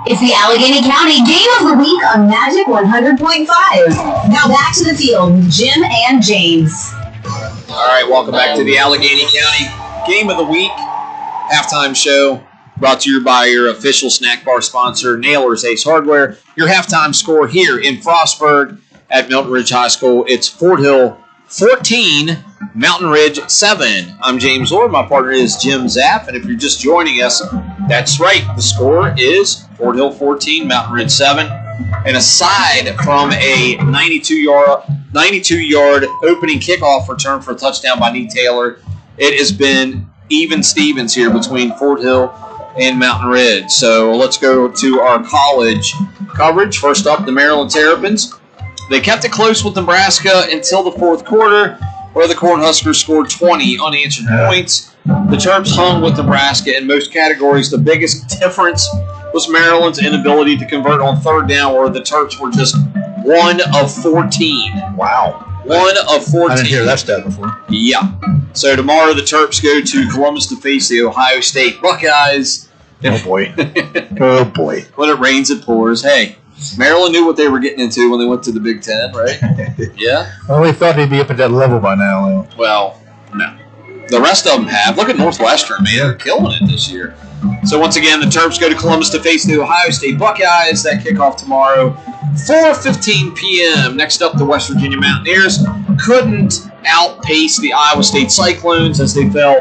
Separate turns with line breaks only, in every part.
It's the Allegheny County Game of the Week on Magic 100.5. Now back to the field with Jim and James.
All right, welcome back to the Allegheny County Game of the Week halftime show, brought to you by your official snack bar sponsor, Nailers Ace Hardware. Your halftime score here in Frostburg at Milton Ridge High School, it's Fort Hill 14, Mountain Ridge 7. I'm James Orr. My partner is Jim Zapp. And if you're just joining us, that's right. The score is Fort Hill 14, Mountain Ridge 7. And aside from a 92-yard opening kickoff return for a touchdown by Nee Taylor, it has been even Stevens here between Fort Hill and Mountain Ridge. So let's go to our college coverage. First up, the Maryland Terrapins. They kept it close with Nebraska until the fourth quarter, where the Cornhuskers scored 20 unanswered points. The Terps hung with Nebraska in most categories. The biggest difference was Maryland's inability to convert on third down, where the Terps were just 1 of 14.
Wow.
1 of 14.
I didn't hear that stat before.
Yeah. So tomorrow the Terps go to Columbus to face the Ohio State Buckeyes.
Oh, boy. Oh, boy.
When it rains, it pours. Hey, Maryland knew what they were getting into when they went to the Big Ten, right? Yeah?
Well, we thought they'd be up at that level by now, though.
Well, no. The rest of them have. Look at Northwestern, man. They're killing it this year. So once again, the Terps go to Columbus to face the Ohio State Buckeyes. That kickoff tomorrow, 4:15 p.m. Next up, the West Virginia Mountaineers couldn't outpace the Iowa State Cyclones as they fell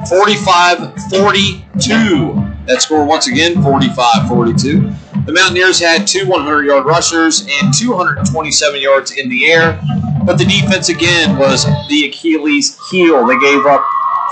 45-42. That score, once again, 45-42. The Mountaineers had 2 100-yard rushers and 227 yards in the air, but the defense, again, was the Achilles heel. They gave up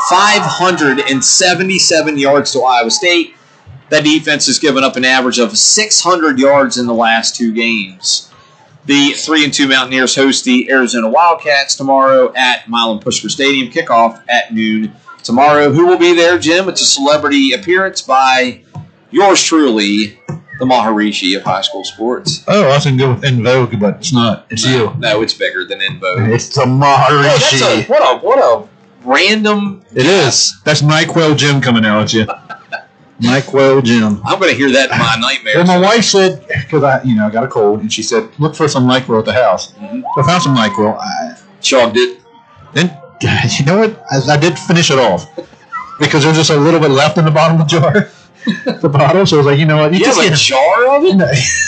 577 yards to Iowa State. That defense has given up an average of 600 yards in the last 2 games. The 3-2 Mountaineers host the Arizona Wildcats tomorrow at Milan-Pushker Stadium. Kickoff at noon tomorrow. Who will be there, Jim? It's a celebrity appearance by yours truly, the Maharishi of high school sports.
Oh, I was going to go with En Vogue, but it's not. It's you.
No, it's bigger than En Vogue.
It's the Maharishi.
What a random...
It is. That's NyQuil Jim coming out at you. NyQuil Jim.
I'm going to hear that in my nightmares.
Well, my wife said, because I got a cold, and she said, look for some NyQuil at the house. Mm-hmm. So I found some NyQuil. I
chugged it.
Then, you know what? I did finish it off because there's just a little bit left in the bottom of the jar. The bottle, so I was like, you know what?
You have a jar of it?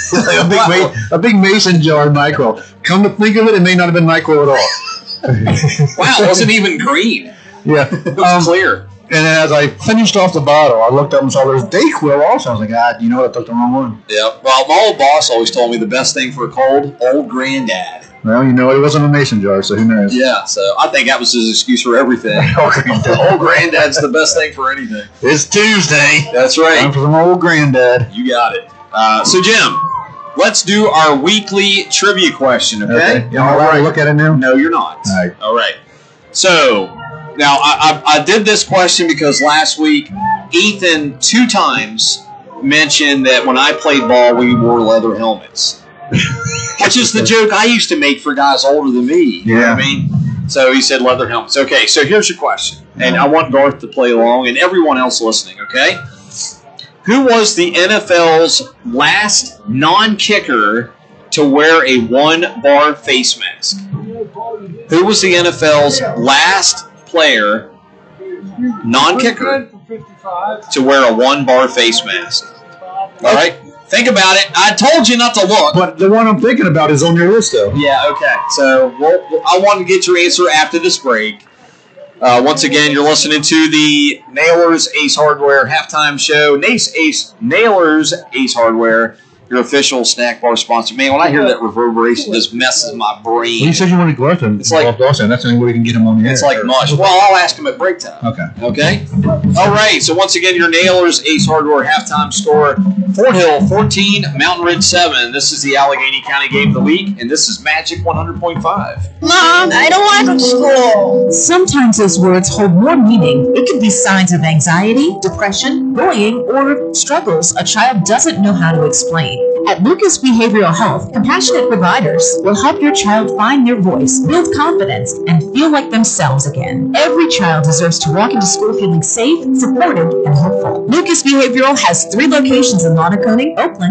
a big mason jar of NyQuil. Come to think of it, it may not have been NyQuil at all.
Wow, it wasn't even green.
Yeah.
It was clear.
And then as I finished off the bottle, I looked up and saw there's Dayquil also. I was like, you know what? I took the wrong one.
Yeah. Well, my old boss always told me the best thing for a cold, old granddad.
Well, you know, it wasn't a mason jar, so who knows?
Yeah, so I think that was his excuse for everything. Old granddad's the best thing for anything.
It's Tuesday.
That's right.
Time for some old granddad.
You got it. So, Jim, let's do our weekly trivia question, okay?
Yeah, all right. Look at it now?
No, you're not.
All right.
All right. So, now I did this question because last week Ethan 2 times mentioned that when I played ball, we wore leather helmets. Which is the joke I used to make for guys older than me. You know what I mean? So he said leather helmets. Okay, so here's your question. And I want Garth to play along and everyone else listening, okay? Who was the NFL's last non-kicker to wear a 1-bar face mask? Who was the NFL's last player, non-kicker, to wear a 1-bar face mask? All right? Think about it. I told you not to look.
But the one I'm thinking about is on your list, though.
Yeah, okay. So I want to get your answer after this break. Once again, you're listening to the Nailers Ace Hardware halftime show. Nailers Ace Hardware, your official snack bar sponsor. Man, when I hear that reverberation, it just messes my brain.
Well, you said you wanted to go after him.
It's like
Dawson. That's the only way we can get him on the air.
It's like mush. Well, I'll ask him at break time. Okay? All right. So once again, your Nailers Ace Hardware halftime score. Fort Hill 14, Mountain Ridge 7. This is the Allegheny County Game of the Week, and this is Magic 100.5.
Mom, I don't want to go to school.
Sometimes those words hold more meaning. It could be signs of anxiety, depression, bullying, or struggles a child doesn't know how to explain. At Lucas Behavioral Health, compassionate providers will help your child find their voice, build confidence, and feel like themselves again. Every child deserves to walk into school feeling safe, supported, and hopeful. Lucas Behavioral has 3 locations in Lonaconing, Oakland,